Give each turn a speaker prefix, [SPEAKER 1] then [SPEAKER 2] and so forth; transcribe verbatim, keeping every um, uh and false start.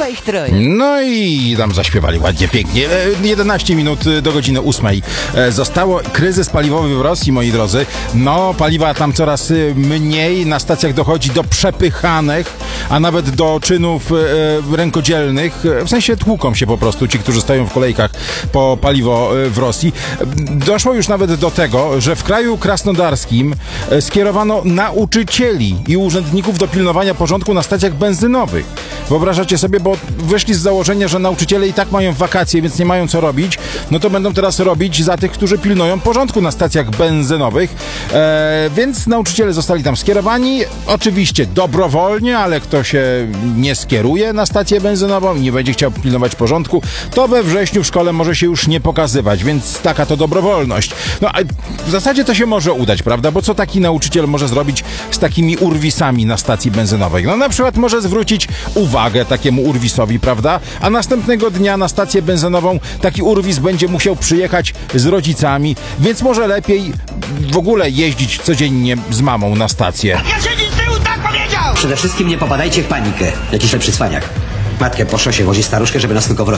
[SPEAKER 1] ich troje.
[SPEAKER 2] No i tam zaśpiewali ładnie, pięknie. jedenaście minut do godziny ósmej zostało. Kryzys paliwowy w Rosji, moi drodzy. No, paliwa tam coraz mniej. Na stacjach dochodzi do przepychanek, a nawet do czynów e, rękodzielnych. W sensie tłuką się po prostu ci, którzy stoją w kolejkach po paliwo w Rosji. Doszło już nawet do tego, że w kraju krasnodarskim skierowano nauczycieli i urzędników do pilnowania porządku na stacjach benzynowych. Wyobrażacie sobie, bo wyszli z założenia, że nauczyciele i tak mają wakacje, więc nie mają co robić, no to będą teraz robić za tych, którzy pilnują porządku na stacjach benzynowych. E, więc nauczyciele zostali tam skierowani, oczywiście dobrowolnie, ale kto się nie skieruje na stację benzynową i nie będzie chciał pilnować porządku, to we wrześniu w szkole może się już nie pokazywać, więc taka to dobrowolność. No a w zasadzie to się może udać, prawda? Bo co taki nauczyciel może zrobić z takimi urwisami na stacji benzynowej? No na przykład może zwrócić uwagę takiemu urwisowi, prawda? A następnego dnia na stację benzynową taki urwis będzie musiał przyjechać z rodzicami, więc może lepiej w ogóle jeździć codziennie z mamą na stację.
[SPEAKER 3] Ja siedzi z tyłu, tak powiedział!
[SPEAKER 4] Przede wszystkim nie popadajcie w panikę. Jakiś lepszy cwaniak. Matkę po szosie wozi staruszkę, żeby nas tylko w rok